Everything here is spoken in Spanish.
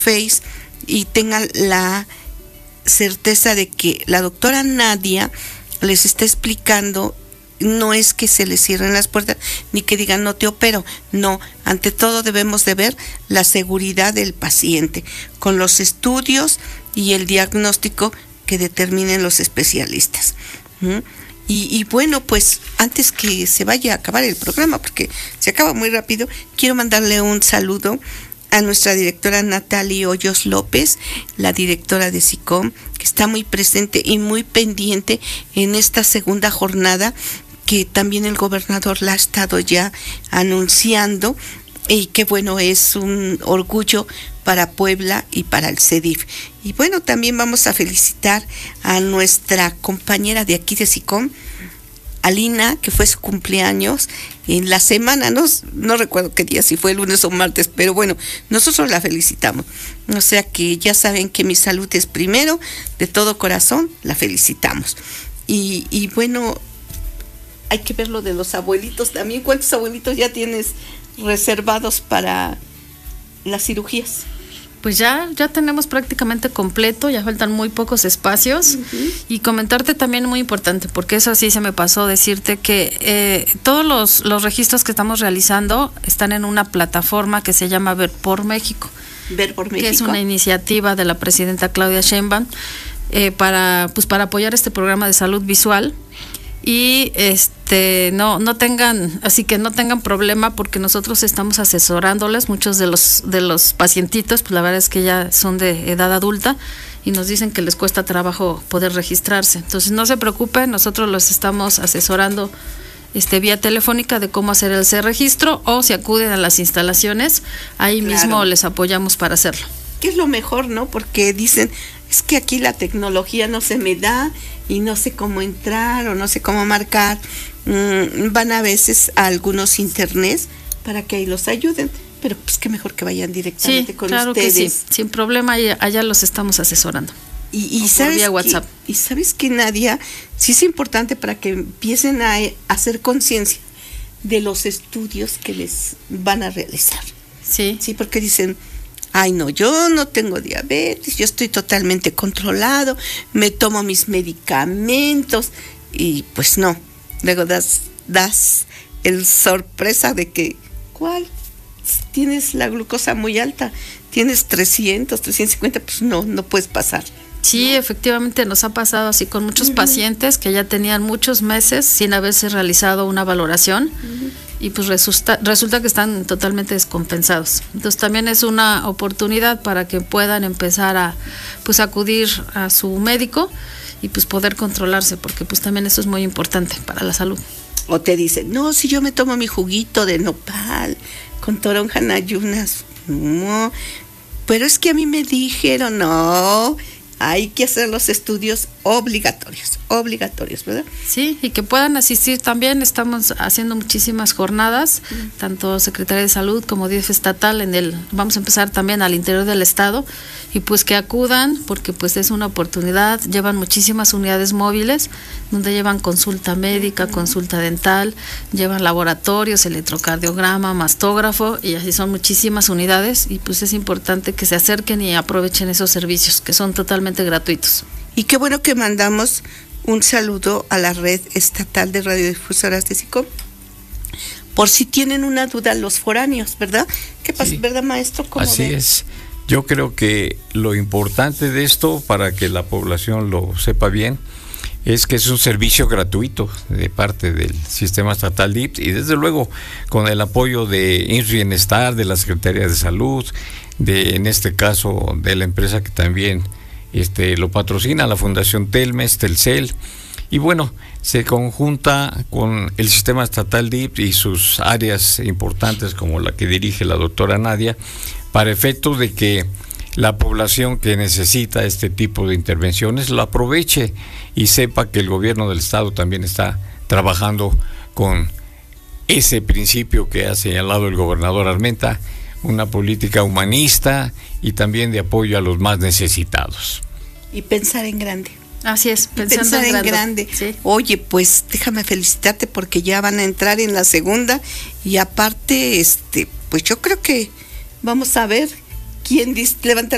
Face y tengan la certeza de que la doctora Nadia les está explicando. No es que se les cierren las puertas ni que digan no te opero, no, ante todo debemos de ver la seguridad del paciente con los estudios y el diagnóstico que determinen los especialistas. Y bueno, pues antes que se vaya a acabar el programa, porque se acaba muy rápido, quiero mandarle un saludo a nuestra directora Natalie Hoyos López, la directora de SICOM, que está muy presente y muy pendiente en esta segunda jornada que también el gobernador la ha estado ya anunciando, y que bueno, es un orgullo para Puebla y para el CEDIF. Y bueno, también vamos a felicitar a nuestra compañera de aquí de SICOM, Alina, que fue su cumpleaños en la semana, no recuerdo qué día, si fue el lunes o martes, pero bueno, nosotros la felicitamos. O sea que ya saben que mi salud es primero, de todo corazón la felicitamos. Y bueno, hay que ver lo de los abuelitos también. ¿Cuántos abuelitos ya tienes reservados para las cirugías? Pues ya tenemos prácticamente completo, ya faltan muy pocos espacios. Y comentarte también muy importante, porque eso sí se me pasó decirte que todos los registros que estamos realizando están en una plataforma que se llama Ver por México. Ver por México. Que es una iniciativa de la presidenta Claudia Sheinbaum para apoyar este programa de salud visual. Y no tengan problema, porque nosotros estamos asesorándoles. Muchos de los pacientitos, pues la verdad es que ya son de edad adulta y nos dicen que les cuesta trabajo poder registrarse. Entonces no se preocupen, nosotros los estamos asesorando vía telefónica de cómo hacer el registro, o si acuden a las instalaciones, ahí claro, mismo les apoyamos para hacerlo. Que es lo mejor, ¿no? Porque dicen, es que aquí la tecnología no se me da y no sé cómo entrar o no sé cómo marcar. Van a veces a algunos internets para que ahí los ayuden, pero pues qué mejor que vayan directamente con claro ustedes. Que sí, sin problema, allá los estamos asesorando. Y sabes vía WhatsApp. Y sabes que, Nadia, sí es importante para que empiecen a hacer conciencia de los estudios que les van a realizar. Sí, porque dicen, ay no, yo no tengo diabetes, yo estoy totalmente controlado, me tomo mis medicamentos, y pues no, luego das el sorpresa de que, ¿cuál? Tienes la glucosa muy alta, tienes 300, 350, pues no puedes pasar. Sí, efectivamente nos ha pasado así con muchos pacientes que ya tenían muchos meses sin haberse realizado una valoración. Y pues resulta que están totalmente descompensados. Entonces también es una oportunidad para que puedan empezar a acudir a su médico y pues poder controlarse, porque pues también eso es muy importante para la salud. O te dicen, no, si yo me tomo mi juguito de nopal con toronja en ayunas, no, pero es que a mí me dijeron, no, hay que hacer los estudios obligatorios, ¿verdad? Sí, y que puedan asistir también. Estamos haciendo muchísimas jornadas, tanto Secretaría de Salud como DIF estatal, vamos a empezar también al interior del estado, y pues que acudan, porque pues es una oportunidad. Llevan muchísimas unidades móviles, donde llevan consulta médica, consulta dental, llevan laboratorios, electrocardiograma, mastógrafo, y así son muchísimas unidades, y pues es importante que se acerquen y aprovechen esos servicios, que son totalmente gratuitos. Y qué bueno que mandamos un saludo a la red estatal de radiodifusoras de SICOM, por si tienen una duda los foráneos, ¿verdad? ¿Qué pasa, verdad, maestro? Así es. Yo creo que lo importante de esto, para que la población lo sepa bien, es que es un servicio gratuito de parte del sistema estatal DIF, y desde luego con el apoyo de IMSS Bienestar, de la Secretaría de Salud, en este caso de la empresa que también lo patrocina, la Fundación Telmes, Telcel, y bueno, se conjunta con el sistema estatal DIF y sus áreas importantes, como la que dirige la doctora Nadia, para efectos de que la población que necesita este tipo de intervenciones lo aproveche y sepa que el gobierno del estado también está trabajando con ese principio que ha señalado el gobernador Armenta, una política humanista y también de apoyo a los más necesitados. Y pensar en grande. Así es, pensar en grande. Sí. Oye, pues déjame felicitarte, porque ya van a entrar en la segunda, y aparte, pues yo creo que vamos a ver quién levanta